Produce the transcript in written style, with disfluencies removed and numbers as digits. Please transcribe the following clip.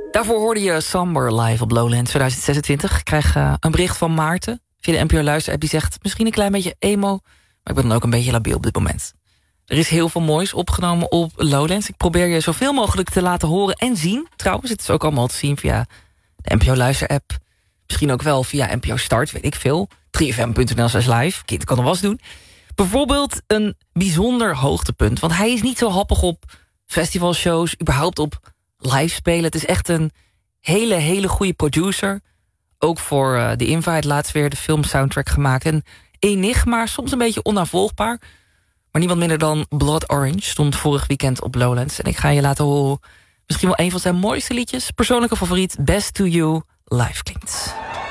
Daarvoor hoorde je Somber live op Lowlands 2026. Ik krijg een bericht van Maarten via de NPO Luister-app. Die zegt, misschien een klein beetje emo, maar ik ben dan ook een beetje labiel op dit moment. Er is heel veel moois opgenomen op Lowlands. Ik probeer je zoveel mogelijk te laten horen en zien. Trouwens, het is ook allemaal te zien via de NPO Luister-app. Misschien ook wel via NPO Start, weet ik veel. 3fm.nl/live. Kind kan er was doen. Bijvoorbeeld een bijzonder hoogtepunt. Want hij is niet zo happig op festivalshows, überhaupt op live spelen. Het is echt een hele goede producer. Ook voor The Invite laatst weer de filmsoundtrack gemaakt. Een enigma, soms een beetje onnavolgbaar. Maar niemand minder dan Blood Orange stond vorig weekend op Lowlands. En ik ga je laten horen misschien wel een van zijn mooiste liedjes. Persoonlijke favoriet, Best to You, live klinkt.